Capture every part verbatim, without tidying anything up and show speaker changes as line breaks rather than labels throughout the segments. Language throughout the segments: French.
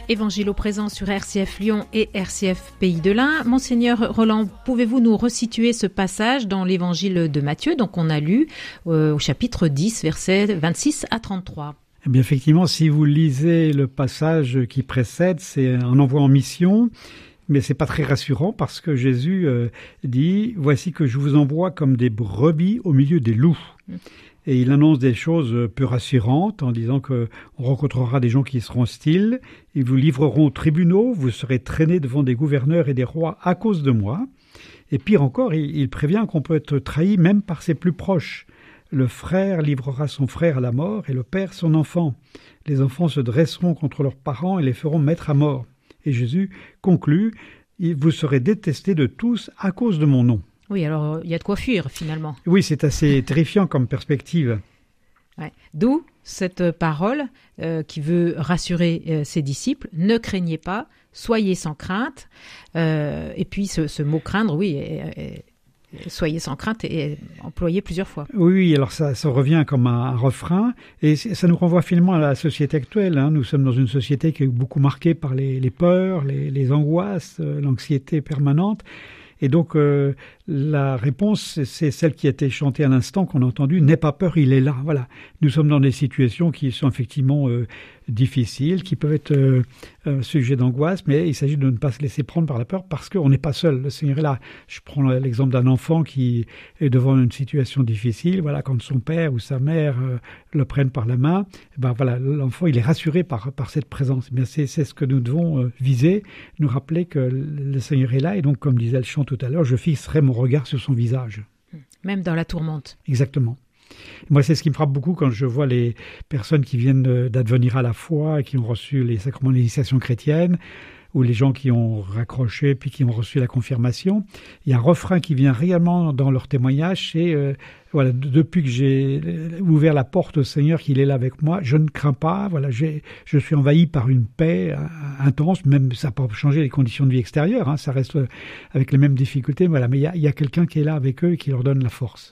Évangile au présent sur R C F Lyon et R C F Pays de l'Ain. Monseigneur Roland, pouvez-vous nous resituer ce passage dans l'Évangile de Matthieu, donc on a lu euh, au chapitre dix, versets vingt-six à trente-trois.
Eh bien, effectivement, si vous lisez le passage qui précède, c'est un envoi en mission, mais c'est pas très rassurant parce que Jésus euh, dit « Voici que je vous envoie comme des brebis au milieu des loups ». Et il annonce des choses peu rassurantes en disant qu'on rencontrera des gens qui seront hostiles, ils vous livreront aux tribunaux, vous serez traînés devant des gouverneurs et des rois à cause de moi. Et pire encore, il, il prévient qu'on peut être trahi même par ses plus proches. Le frère livrera son frère à la mort et le père son enfant. Les enfants se dresseront contre leurs parents et les feront mettre à mort. Et Jésus conclut, vous serez détestés de tous à cause de mon nom.
Oui, alors il y a de quoi fuir finalement.
Oui, c'est assez terrifiant comme perspective.
Ouais. D'où cette parole euh, qui veut rassurer euh, ses disciples, ne craignez pas, soyez sans crainte. Euh, et puis ce, ce mot craindre, oui, est, est, soyez sans crainte est employé plusieurs fois.
Oui, alors ça, ça revient comme un, un refrain et ça nous renvoie finalement à la société actuelle. Hein. Nous sommes dans une société qui est beaucoup marquée par les, les peurs, les, les angoisses, euh, l'anxiété permanente. Et donc, euh, la réponse, c'est celle qui a été chantée à l'instant, qu'on a entendu, « N'aie pas peur, il est là ». Voilà. Nous sommes dans des situations qui sont effectivement euh, difficiles, qui peuvent être euh, euh, sujets d'angoisse, mais il s'agit de ne pas se laisser prendre par la peur parce qu'on n'est pas seul. Le Seigneur est là. Je prends l'exemple d'un enfant qui est devant une situation difficile. Voilà, quand son père ou sa mère euh, le prennent par la main, ben voilà, l'enfant, il est rassuré par, par cette présence. Eh bien, c'est, c'est ce que nous devons euh, viser, nous rappeler que le Seigneur est là. Et donc, comme disait le chant tout à l'heure, je fixerai mon regard sur son visage.
Même dans la tourmente.
Exactement. Moi, c'est ce qui me frappe beaucoup quand je vois les personnes qui viennent d'advenir à la foi et qui ont reçu les sacrements de l'initiation chrétienne, ou les gens qui ont raccroché puis qui ont reçu la confirmation. Il y a un refrain qui vient réellement dans leur témoignage, c'est euh, voilà, depuis que j'ai ouvert la porte au Seigneur, qu'il est là avec moi, je ne crains pas, voilà, j'ai, je suis envahi par une paix intense, même ça n'a pas changé les conditions de vie extérieures, hein, ça reste avec les mêmes difficultés, voilà, mais il y a, il y a quelqu'un qui est là avec eux et qui leur donne la force.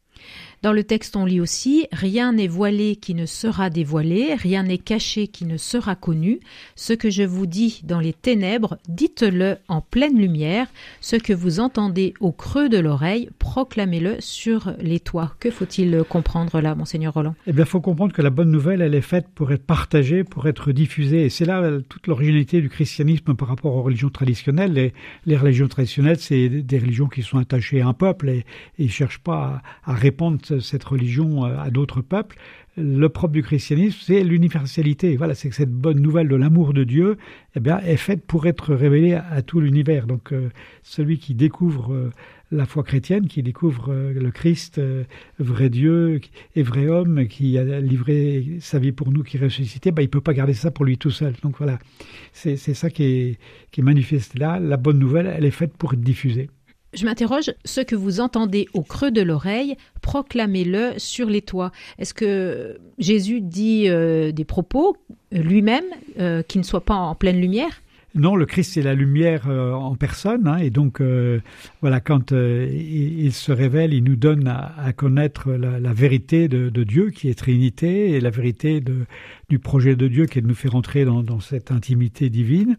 Dans le texte, on lit aussi « Rien n'est voilé qui ne sera dévoilé, rien n'est caché qui ne sera connu. Ce que je vous dis dans les ténèbres, dites-le en pleine lumière. Ce que vous entendez au creux de l'oreille, proclamez-le sur les toits. » Que faut-il comprendre là, Monseigneur Roland ?
Eh bien, il faut comprendre que la bonne nouvelle, elle est faite pour être partagée, pour être diffusée. Et c'est là toute l'originalité du christianisme par rapport aux religions traditionnelles. Les, les religions traditionnelles, c'est des religions qui sont attachées à un peuple et ils ne cherchent pas à, à répandre cette religion à d'autres peuples. Le propre du christianisme, c'est l'universalité. Voilà, c'est que cette bonne nouvelle de l'amour de Dieu, eh bien, est faite pour être révélée à, à tout l'univers. Donc, euh, celui qui découvre euh, la foi chrétienne, qui découvre euh, le Christ, euh, vrai Dieu et vrai homme, qui a livré sa vie pour nous, qui est ressuscité, ben, il ne peut pas garder ça pour lui tout seul. Donc voilà, c'est, c'est ça qui est, qui est manifesté là. La bonne nouvelle, elle est faite pour être diffusée.
Je m'interroge, ce que vous entendez au creux de l'oreille, proclamez-le sur les toits. Est-ce que Jésus dit euh, des propos lui-même euh, qui ne soient pas en pleine lumière ?
Non, le Christ c'est la lumière euh, en personne, hein, et donc euh, voilà, quand euh, il, il se révèle, il nous donne à, à connaître la, la vérité de, de Dieu qui est Trinité et la vérité de, du projet de Dieu qui est de nous faire entrer dans, dans cette intimité divine.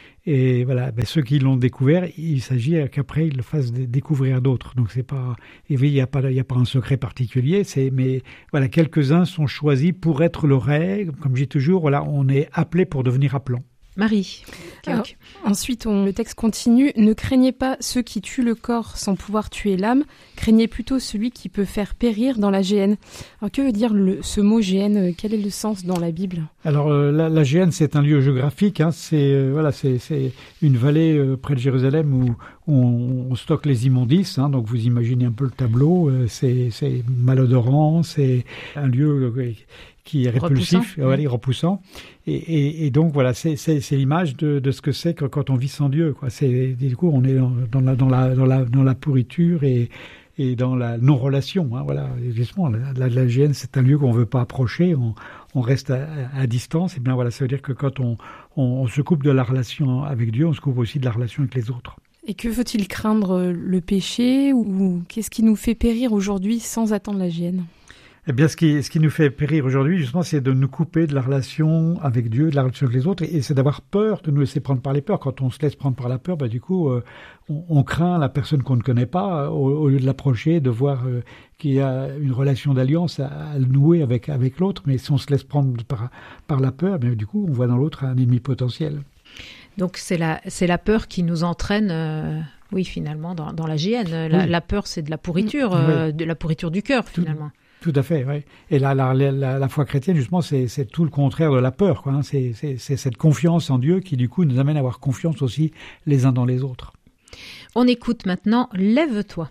Et voilà, ben ceux qui l'ont découvert, il s'agit qu'après ils le fassent découvrir d'autres. Donc c'est pas, il n'y a pas, il y a pas un secret particulier. C'est, mais voilà, quelques-uns sont choisis pour être le règle. Comme je dis toujours, voilà, on est appelé pour devenir appelant.
Marie.
Alors, ensuite, on, le texte continue. Ne craignez pas ceux qui tuent le corps sans pouvoir tuer l'âme. Craignez plutôt celui qui peut faire périr dans la géhenne. Alors, que veut dire le, ce mot géhenne ? Quel est le sens dans la Bible ?
Alors, euh, la, la géhenne, c'est un lieu géographique. Hein, c'est euh, voilà, c'est, c'est une vallée euh, près de Jérusalem où, où on, on stocke les immondices. Hein, donc, vous imaginez un peu le tableau. Euh, c'est, c'est malodorant. C'est un lieu euh, qui est répulsif,
repoussant.
Ouais, repoussant. Et, et, et donc voilà, c'est, c'est, c'est l'image de, de ce que c'est que quand on vit sans Dieu, quoi. C'est, du coup, on est dans, dans la dans la dans la dans la pourriture et et dans la non-relation. Hein, voilà, justement, la, la, la géhenne, c'est un lieu qu'on veut pas approcher. On, on reste à, à distance. Et bien voilà, ça veut dire que quand on, on on se coupe de la relation avec Dieu, on se coupe aussi de la relation avec les autres.
Et que faut-il craindre, le péché ou qu'est-ce qui nous fait périr aujourd'hui sans attendre la géhenne ?
Eh bien, ce qui, ce qui nous fait périr aujourd'hui, justement, c'est de nous couper de la relation avec Dieu, de la relation avec les autres, et, et c'est d'avoir peur de nous laisser prendre par les peurs. Quand on se laisse prendre par la peur, bah, du coup, euh, on, on craint la personne qu'on ne connaît pas, au, au lieu de l'approcher, de voir euh, qu'il y a une relation d'alliance à, à nouer avec, avec l'autre. Mais si on se laisse prendre par, par la peur, bah, du coup, on voit dans l'autre un ennemi potentiel.
Donc, c'est la, c'est la peur qui nous entraîne... Euh... Oui, finalement, dans, dans la G N. La, oui. la peur, c'est de la pourriture, euh, oui. de la pourriture du cœur, finalement.
Tout, tout à fait, oui. Et la, la, la, la foi chrétienne, justement, c'est, c'est tout le contraire de la peur, quoi. Hein. C'est, c'est, c'est cette confiance en Dieu qui, du coup, nous amène à avoir confiance aussi les uns dans les autres.
On écoute maintenant « Lève-toi ».